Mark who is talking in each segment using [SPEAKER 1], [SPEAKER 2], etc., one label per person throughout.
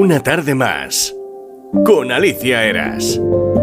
[SPEAKER 1] Una tarde más con Alicia Eras.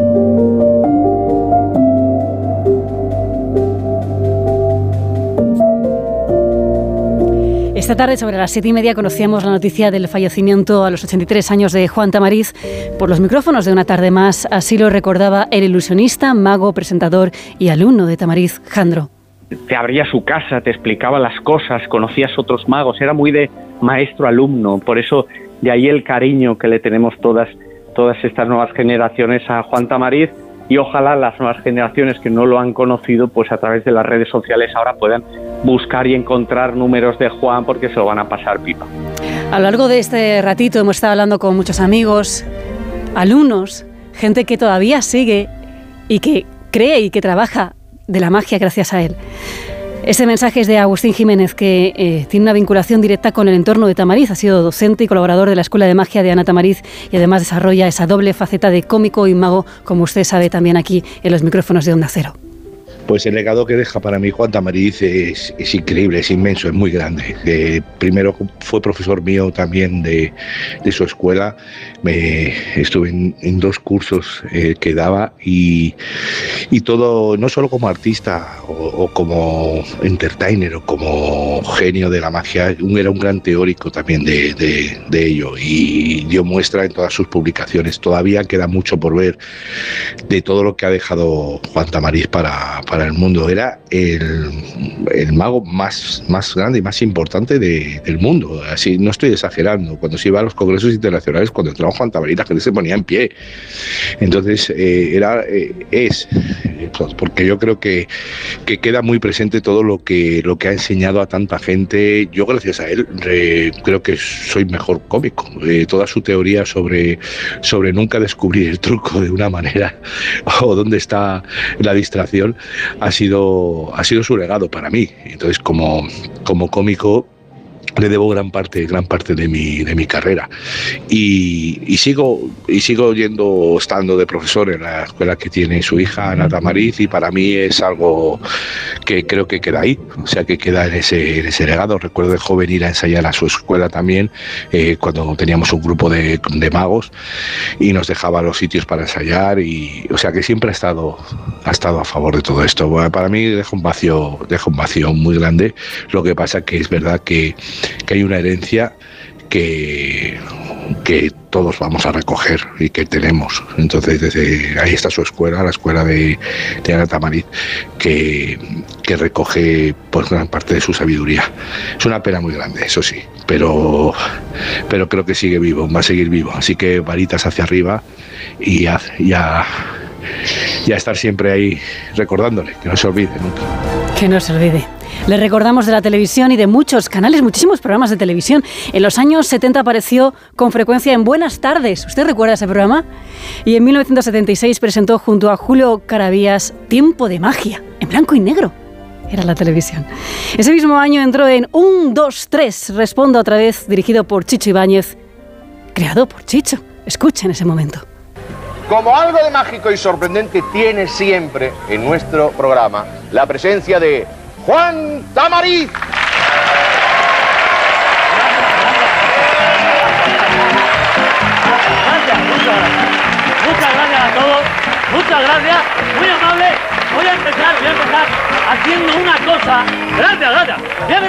[SPEAKER 2] Esta tarde, sobre las 7:30, conocíamos la noticia del fallecimiento a los 83 años de Juan Tamariz. Por los micrófonos de Una tarde más, así lo recordaba el ilusionista, mago, presentador y alumno de Tamariz, Jandro.
[SPEAKER 3] Te abría su casa, te explicaba las cosas, conocías otros magos, era muy de maestro-alumno, por eso de ahí el cariño que le tenemos todas estas nuevas generaciones a Juan Tamariz, y ojalá las nuevas generaciones que no lo han conocido, pues a través de las redes sociales ahora puedan buscar y encontrar números de Juan, porque se lo van a pasar pipa.
[SPEAKER 2] A lo largo de este ratito hemos estado hablando con muchos amigos, alumnos, gente que todavía sigue y que cree y que trabaja de la magia gracias a él. Este mensaje es de Agustín Jiménez, que tiene una vinculación directa con el entorno de Tamariz. Ha sido docente y colaborador de la Escuela de Magia de Ana Tamariz y además desarrolla esa doble faceta de cómico y mago, como usted sabe también aquí en los micrófonos de Onda Cero.
[SPEAKER 4] Pues el legado que deja para mí Juan Tamariz es increíble, es inmenso, es muy grande. Primero fue profesor mío también de su escuela. Estuve en 2 cursos que daba y todo, no solo como artista o como entertainer o como genio de la magia, era un gran teórico también de ello, y dio muestra en todas sus publicaciones. Todavía queda mucho por ver de todo lo que ha dejado Juan Tamariz para el mundo. Era el mago más grande y más importante del mundo. Así no estoy exagerando. Cuando se iba a los congresos internacionales, cuando entraba Juan Tamariz, la gente se ponía en pie. Entonces porque yo creo que queda muy presente todo lo que ha enseñado a tanta gente. Yo, gracias a él, creo que soy mejor cómico. Toda su teoría sobre nunca descubrir el truco de una manera o dónde está la distracción ha sido su legado para mí. Entonces, como cómico, le debo gran parte de mi carrera, y sigo estando de profesor en la escuela que tiene su hija Ana Tamariz, y para mí es algo que creo que queda ahí, o sea, que queda en ese legado. Recuerdo de joven ir a ensayar a su escuela también, cuando teníamos un grupo de magos, y nos dejaba los sitios para ensayar, y o sea que siempre ha estado a favor de todo esto. Bueno, para mí deja un vacío muy grande. Lo que pasa que es verdad que hay una herencia que todos vamos a recoger y que tenemos. Entonces, desde ahí está su escuela, la escuela de Ana Tamariz, que recoge pues gran parte de su sabiduría. Es una pena muy grande, eso sí, pero creo que sigue vivo, va a seguir vivo. Así que varitas hacia arriba y a estar siempre ahí recordándole, que no se olvide nunca.
[SPEAKER 2] Que no se olvide. Le recordamos de la televisión y de muchos canales, muchísimos programas de televisión. En los años 70 apareció con frecuencia en Buenas tardes. ¿Usted recuerda ese programa? Y en 1976 presentó junto a Julio Carabias Tiempo de Magia, en blanco y negro. Era la televisión. Ese mismo año entró en 1, 2, 3, Responda otra vez, dirigido por Chicho Ibáñez, creado por Chicho. Escuchen ese momento.
[SPEAKER 5] Como algo de mágico y sorprendente tiene siempre en nuestro programa la presencia de Juan Tamariz.
[SPEAKER 6] Muchas gracias a todos, muchas gracias, muy amable. Voy a empezar haciendo una cosa. Gracias.